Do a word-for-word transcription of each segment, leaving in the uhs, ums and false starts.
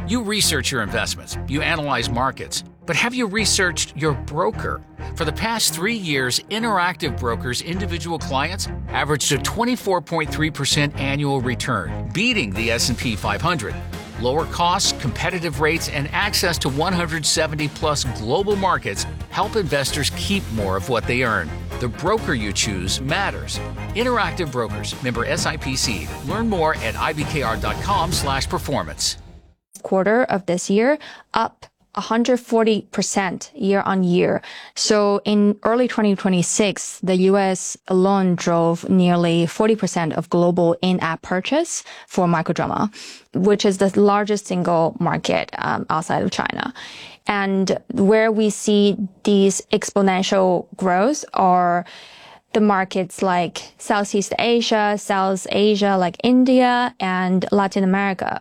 You research your investments, you analyze markets, but have you researched your broker? For the past three years, Interactive Brokers' individual clients averaged a twenty-four point three percent annual return, beating the S and P five hundred. Lower costs, competitive rates, and access to one hundred seventy plus global markets help investors keep more of what they earn. The broker you choose matters. Interactive Brokers, member S I P C. Learn more at ibkr.com slash performance. Quarter of this year, up one hundred forty percent year on year. So in early twenty twenty-six, the U S alone drove nearly forty percent of global in-app purchase for microdrama, which is the largest single market um, outside of China. And where we see these exponential growth are the markets like Southeast Asia, South Asia, like India, and Latin America.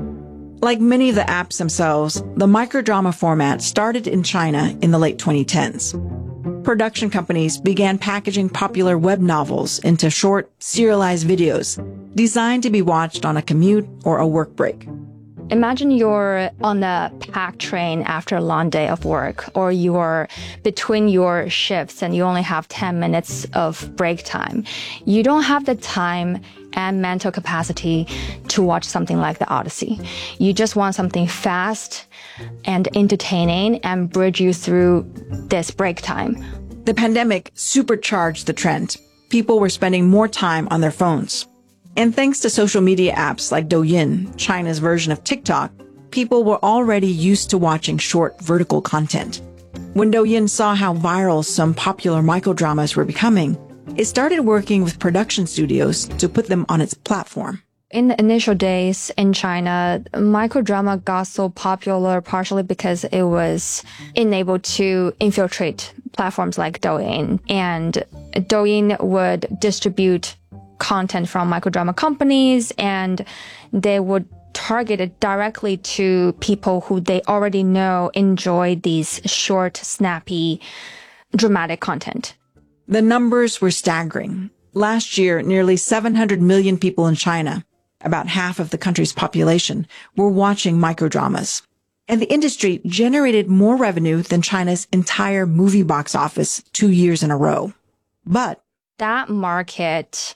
Like many of the apps themselves, the microdrama format started in China in the late twenty tens. Production companies began packaging popular web novels into short, serialized videos designed to be watched on a commute or a work break. Imagine you're on a packed train after a long day of work, or you're between your shifts and you only have ten minutes of break time. You don't have the time and mental capacity to watch something like The Odyssey. You just want something fast and entertaining and bridge you through this break time. The pandemic supercharged the trend. People were spending more time on their phones. And thanks to social media apps like Douyin, China's version of TikTok, people were already used to watching short vertical content. When Douyin saw how viral some popular microdramas were becoming, it started working with production studios to put them on its platform. In the initial days in China, microdrama got so popular partially because it was enabled to infiltrate platforms like Douyin. And Douyin would distribute content from microdrama companies, and they would target it directly to people who they already know enjoy these short, snappy, dramatic content. The numbers were staggering. Last year, nearly seven hundred million people in China, about half of the country's population, were watching microdramas. And the industry generated more revenue than China's entire movie box office two years in a row. But that market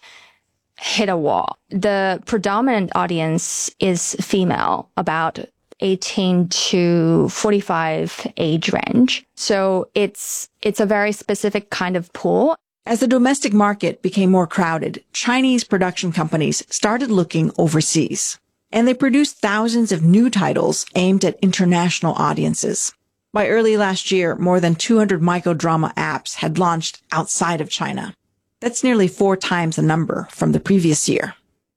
hit a wall. The predominant audience is female, about eighteen to forty-five age range. So it's it's a very specific kind of pool. As the domestic market became more crowded, Chinese production companies started looking overseas. And they produced thousands of new titles aimed at international audiences. By early last year, more than two hundred microdrama apps had launched outside of China. That's nearly four times the number from the previous year.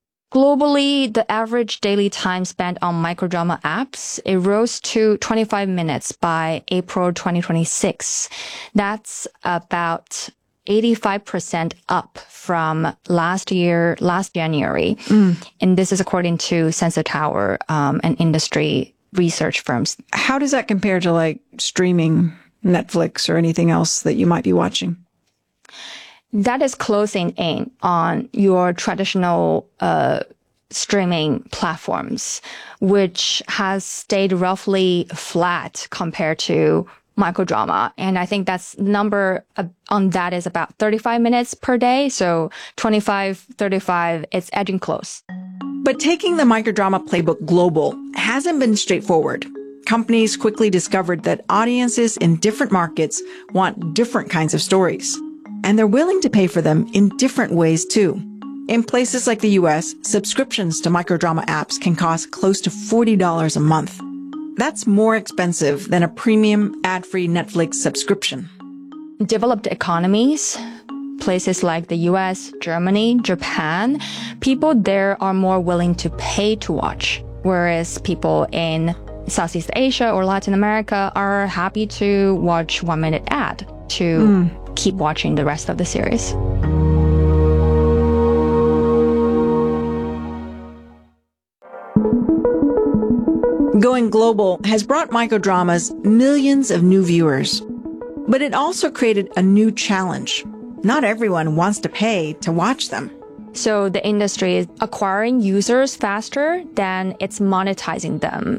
Globally, the average daily time spent on microdrama apps, it rose to twenty-five minutes by April twenty twenty-six. That's about eighty-five percent up from last year, last January. Mm. And this is according to Sensor Tower um, and industry research firms. How does that compare to like streaming, Netflix, or anything else that you might be watching? That is closing in on your traditional uh streaming platforms, which has stayed roughly flat compared to microdrama. And I think that's number uh, on that is about thirty-five minutes per day. So twenty-five, thirty-five, it's edging close. But taking the microdrama playbook global hasn't been straightforward. Companies quickly discovered that audiences in different markets want different kinds of stories. And they're willing to pay for them in different ways, too. In places like the U S, subscriptions to microdrama apps can cost close to forty dollars a month. That's more expensive than a premium ad-free Netflix subscription. Developed economies, places like the U S, Germany, Japan, people there are more willing to pay to watch, whereas people in Southeast Asia or Latin America are happy to watch one-minute ad to mm. keep watching the rest of the series. Going global has brought microdramas millions of new viewers. But it also created a new challenge. Not everyone wants to pay to watch them. So the industry is acquiring users faster than it's monetizing them.